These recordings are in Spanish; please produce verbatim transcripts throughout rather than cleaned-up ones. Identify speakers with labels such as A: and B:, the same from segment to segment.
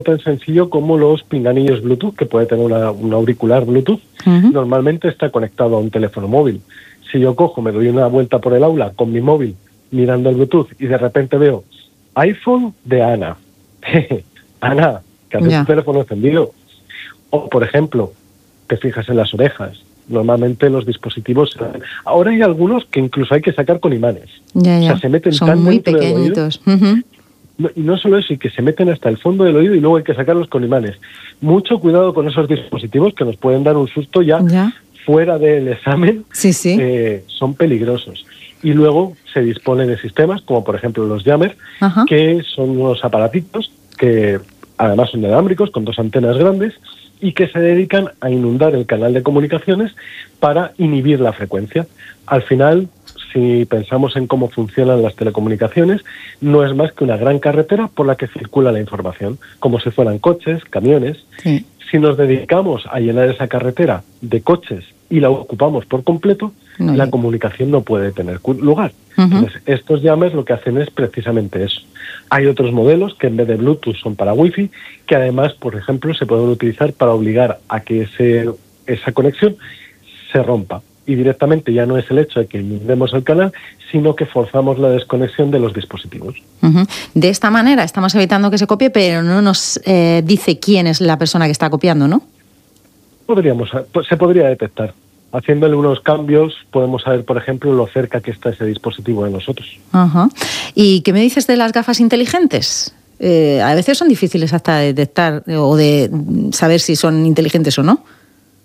A: tan sencillo como los pinganillos Bluetooth, que puede tener una, un auricular Bluetooth. Uh-huh. Normalmente está conectado a un teléfono móvil. Si yo cojo, me doy una vuelta por el aula con mi móvil mirando el Bluetooth y de repente veo iPhone de Ana. Ana, que hace yeah. tu teléfono encendido. O, por ejemplo, te fijas en las orejas. Normalmente los dispositivos... Ahora hay algunos que incluso hay que sacar con imanes.
B: Ya, ya.
A: O sea, se meten
B: Son
A: tan
B: muy
A: dentro del oído,
B: pequeñitos. Uh-huh.
A: no, y no solo eso, y que se meten hasta el fondo del oído y luego hay que sacarlos con imanes. Mucho cuidado con esos dispositivos que nos pueden dar un susto ya, ya. fuera del examen.
B: Sí, sí.
A: Eh, son peligrosos. Y luego se disponen de sistemas, como por ejemplo los jammer, uh-huh. que son unos aparatitos que además son inalámbricos, con dos antenas grandes, y que se dedican a inundar el canal de comunicaciones para inhibir la frecuencia. Al final, si pensamos en cómo funcionan las telecomunicaciones, no es más que una gran carretera por la que circula la información, como si fueran coches, camiones.
B: Sí.
A: Si nos dedicamos a llenar esa carretera de coches y la ocupamos por completo, no, la comunicación no puede tener lugar. Uh-huh. Entonces, estos jammers lo que hacen es precisamente eso. Hay otros modelos que en vez de Bluetooth son para Wi-Fi, que además, por ejemplo, se pueden utilizar para obligar a que ese, esa conexión se rompa. Y directamente ya no es el hecho de que inundemos el canal, sino que forzamos la desconexión de los dispositivos.
B: Uh-huh. De esta manera estamos evitando que se copie, pero no nos eh, dice quién es la persona que está copiando, ¿no?
A: Podríamos, se podría detectar. Haciéndole unos cambios podemos saber, por ejemplo, lo cerca que está ese dispositivo de nosotros.
B: Uh-huh. ¿Y qué me dices de las gafas inteligentes? Eh, a veces son difíciles hasta de detectar o de saber si son inteligentes o no.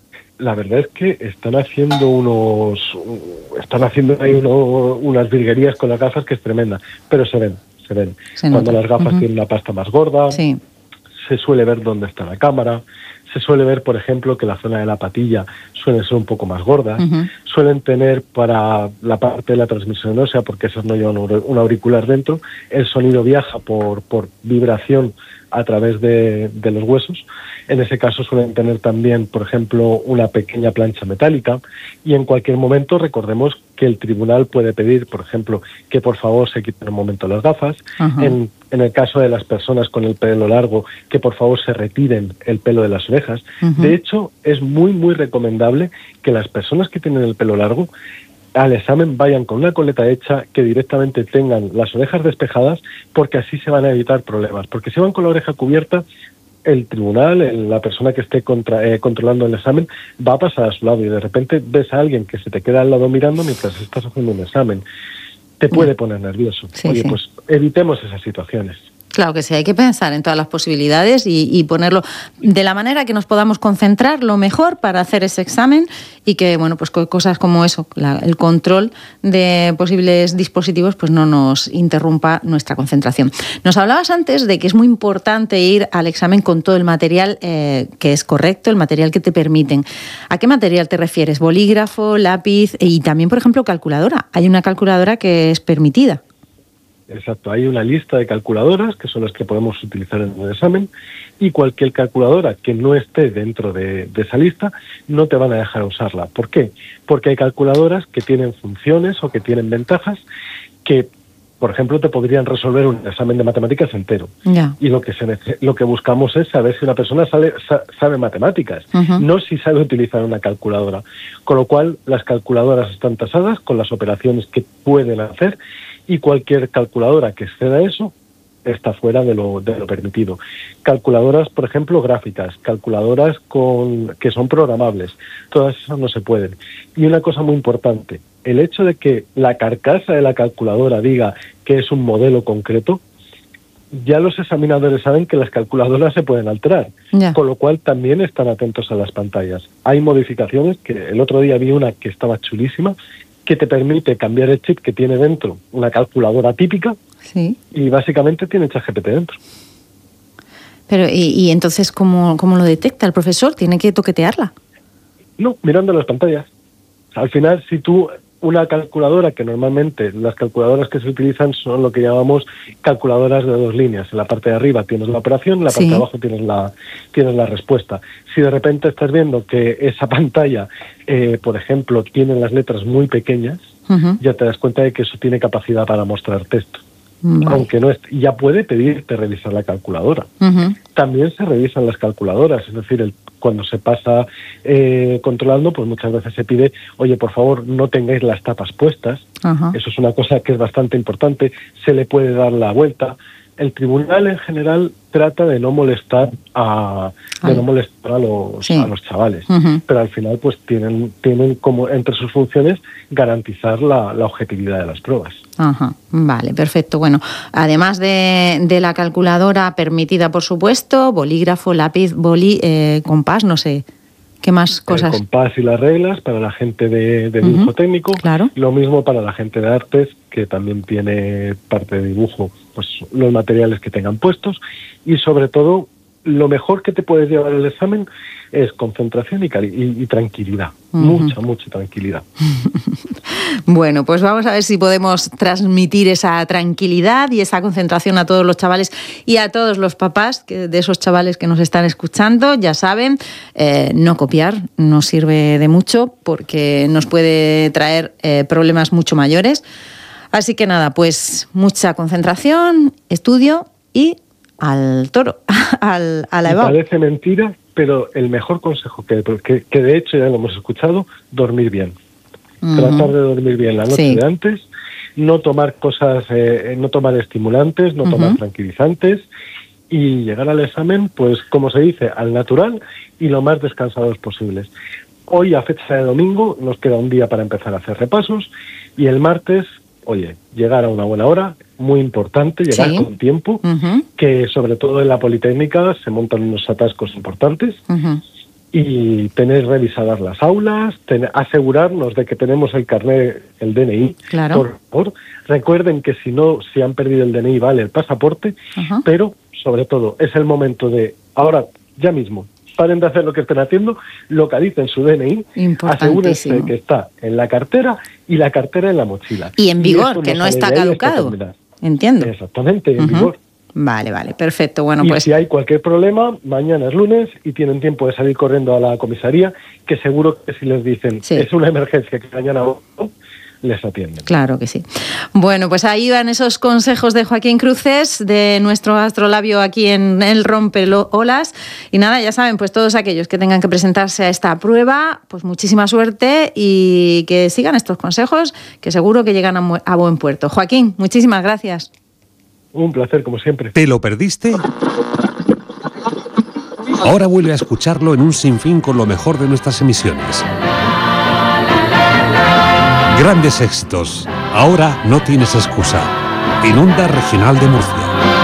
A: La verdad es que están haciendo unos, están haciendo ahí uno, unas virguerías con las gafas que es tremenda, pero se ven, se ven. Se Cuando las gafas uh-huh. tienen la pasta más gorda,
B: sí.
A: se suele ver dónde está la cámara. Se suele ver, por ejemplo, que la zona de la patilla suele ser un poco más gorda. Uh-huh. Suelen tener para la parte de la transmisión ósea, porque esas no llevan un auricular dentro, el sonido viaja por, por vibración a través de, de los huesos. En ese caso suelen tener también, por ejemplo, una pequeña plancha metálica y en cualquier momento recordemos que el tribunal puede pedir, por ejemplo, que por favor se quiten un momento las gafas. Uh-huh. En, en el caso de las personas con el pelo largo, que por favor se retiren el pelo de las orejas. Uh-huh. De hecho, es muy, muy recomendable que las personas que tienen el pelo largo al examen vayan con una coleta hecha, que directamente tengan las orejas despejadas, porque así se van a evitar problemas. Porque si van con la oreja cubierta, el tribunal, el, la persona que esté contra, eh, controlando el examen, va a pasar a su lado y de repente ves a alguien que se te queda al lado mirando mientras estás haciendo un examen. Te puede poner nervioso.
B: Sí,
A: Oye,
B: sí.
A: pues evitemos esas situaciones.
B: Claro que sí, hay que pensar en todas las posibilidades y, y ponerlo de la manera que nos podamos concentrar lo mejor para hacer ese examen y que, bueno, pues cosas como eso, la, el control de posibles dispositivos, pues no nos interrumpa nuestra concentración. Nos hablabas antes de que es muy importante ir al examen con todo el material eh, que es correcto, el material que te permiten. ¿A qué material te refieres? ¿Bolígrafo, lápiz y también, por ejemplo, calculadora? Hay una calculadora que es permitida.
A: Exacto, hay una lista de calculadoras que son las que podemos utilizar en el examen y cualquier calculadora que no esté dentro de, de esa lista no te van a dejar usarla. ¿Por qué? Porque hay calculadoras que tienen funciones o que tienen ventajas que, por ejemplo, te podrían resolver un examen de matemáticas entero.
B: Yeah.
A: Y lo que se lo que buscamos es saber si una persona sabe, sabe matemáticas, uh-huh. no si sabe utilizar una calculadora. Con lo cual, las calculadoras están tasadas con las operaciones que pueden hacer y cualquier calculadora que exceda eso está fuera de lo, de lo permitido. Calculadoras, por ejemplo, gráficas, calculadoras con que son programables, todas esas no se pueden. Y una cosa muy importante, el hecho de que la carcasa de la calculadora diga que es un modelo concreto, ya los examinadores saben que las calculadoras se pueden alterar, yeah. con lo cual también están atentos a las pantallas. Hay modificaciones, que el otro día vi una que estaba chulísima, que te permite cambiar el chip que tiene dentro una calculadora típica
B: sí.
A: y básicamente tiene ChatGPT dentro.
B: Pero ¿y, y entonces ¿cómo, cómo lo detecta el profesor? ¿Tiene que toquetearla?
A: No, mirando las pantallas. Al final, si tú una calculadora, que normalmente las calculadoras que se utilizan son lo que llamamos calculadoras de dos líneas. En la parte de arriba tienes la operación, en la parte
B: sí.
A: de abajo tienes la, tienes la respuesta. Si de repente estás viendo que esa pantalla, eh, por ejemplo, tiene las letras muy pequeñas, uh-huh. ya te das cuenta de que eso tiene capacidad para mostrar texto. Vale. Aunque no es, ya puede pedirte revisar la calculadora.
B: Uh-huh.
A: También se revisan las calculadoras, es decir, el, cuando se pasa eh, controlando, pues muchas veces se pide, oye, por favor, no tengáis las tapas puestas. Ajá. Eso es una cosa que es bastante importante, se le puede dar la vuelta. El tribunal en general trata de no molestar a de no molestar a los sí. a los chavales, uh-huh. pero al final pues tienen tienen como entre sus funciones garantizar la, la objetividad de las pruebas.
B: Ajá, vale, perfecto. Bueno, además de, de la calculadora permitida, por supuesto, bolígrafo, lápiz, boli, eh, compás, no sé. ¿Qué más cosas?
A: El compás y las reglas para la gente de, de dibujo uh-huh, técnico.
B: Claro.
A: Lo mismo para la gente de artes, que también tiene parte de dibujo, pues los materiales que tengan puestos. Y sobre todo, lo mejor que te puedes llevar el examen es concentración y, cali- y, y tranquilidad. Uh-huh. Mucha, mucha tranquilidad.
B: Bueno, pues vamos a ver si podemos transmitir esa tranquilidad y esa concentración a todos los chavales y a todos los papás que, de esos chavales que nos están escuchando. Ya saben, eh, no copiar no sirve de mucho porque nos puede traer eh, problemas mucho mayores. Así que nada, pues mucha concentración, estudio y al toro, al, a la EBAU.
A: Parece mentira, pero el mejor consejo que, que, que de hecho ya lo hemos escuchado, dormir bien. Uh-huh. Tratar de dormir bien la noche sí. de antes, no tomar cosas, eh, no tomar estimulantes, no uh-huh. tomar tranquilizantes y llegar al examen, pues como se dice, al natural y lo más descansados posibles. Hoy, a fecha de domingo, nos queda un día para empezar a hacer repasos y el martes, oye, llegar a una buena hora, muy importante, llegar sí. con tiempo, uh-huh. que sobre todo en la Politécnica se montan unos atascos importantes. Uh-huh. Y tener revisadas las aulas, tener, asegurarnos de que tenemos el carnet, el D N I.
B: Claro.
A: Por favor, recuerden que si no, si han perdido el D N I, vale el pasaporte, uh-huh. pero sobre todo es el momento de, ahora, ya mismo, paren de hacer lo que estén haciendo, localicen su D N I, asegúrense de que está en la cartera y la cartera en la mochila.
B: Y en vigor, y que no está caducado. Entiendo.
A: Exactamente, en uh-huh. vigor.
B: Vale, vale, perfecto. Bueno,
A: y
B: pues
A: si hay cualquier problema, mañana es lunes y tienen tiempo de salir corriendo a la comisaría, que seguro que si les dicen sí. es una emergencia que mañana les atienden.
B: Claro que sí. Bueno, pues ahí van esos consejos de Joaquín Cruces, de nuestro astrolabio aquí en el Rompeolas. Y nada, ya saben, pues todos aquellos que tengan que presentarse a esta prueba, pues muchísima suerte y que sigan estos consejos, que seguro que llegan a, a buen puerto. Joaquín, muchísimas gracias.
A: Un placer, como siempre.
C: ¿Te lo perdiste? Ahora vuelve a escucharlo en un sinfín con lo mejor de nuestras emisiones. Grandes éxitos. Ahora no tienes excusa. En Onda Regional de Murcia.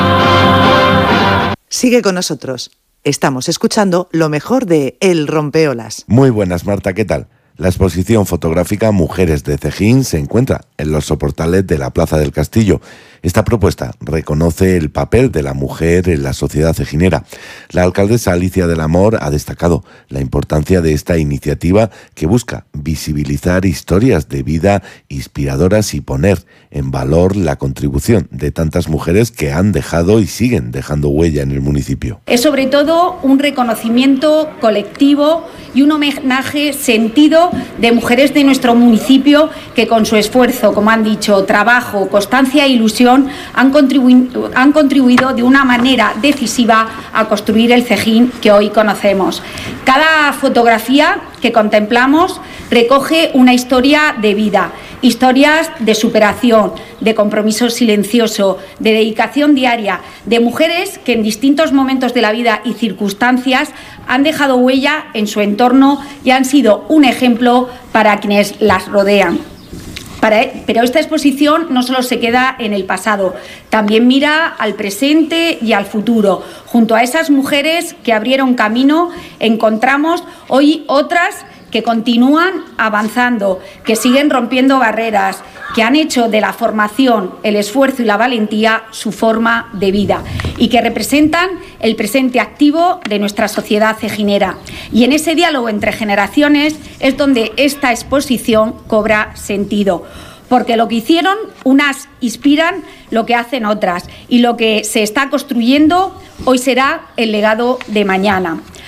D: Sigue con nosotros. Estamos escuchando lo mejor de El Rompeolas.
E: Muy buenas, Marta, ¿qué tal? La exposición fotográfica Mujeres de Cejín se encuentra en los soportales de la Plaza del Castillo. Esta propuesta reconoce el papel de la mujer en la sociedad cejinera. La alcaldesa Alicia del Amor ha destacado la importancia de esta iniciativa que busca visibilizar historias de vida inspiradoras y poner en valor la contribución de tantas mujeres que han dejado y siguen dejando huella en el municipio.
F: Es sobre todo un reconocimiento colectivo y un homenaje sentido de mujeres de nuestro municipio que con su esfuerzo, como han dicho, trabajo, constancia e ilusión han contribuido, han contribuido de una manera decisiva a construir el Cejín que hoy conocemos. Cada fotografía que contemplamos recoge una historia de vida, historias de superación, de compromiso silencioso, de dedicación diaria, de mujeres que en distintos momentos de la vida y circunstancias han dejado huella en su entorno y han sido un ejemplo para quienes las rodean. Para, pero esta exposición no solo se queda en el pasado, también mira al presente y al futuro. Junto a esas mujeres que abrieron camino, encontramos hoy otras que continúan avanzando, que siguen rompiendo barreras, que han hecho de la formación, el esfuerzo y la valentía su forma de vida y que representan el presente activo de nuestra sociedad cejinera. Y en ese diálogo entre generaciones es donde esta exposición cobra sentido. Porque lo que hicieron unas inspiran lo que hacen otras y lo que se está construyendo hoy será el legado de mañana.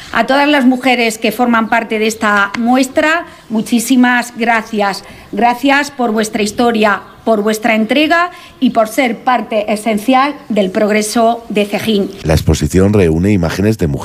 F: A todas las mujeres que forman parte de esta muestra, muchísimas gracias. Gracias por vuestra historia, por vuestra entrega y por ser parte esencial del progreso de Cejín.
E: La exposición reúne imágenes de mujeres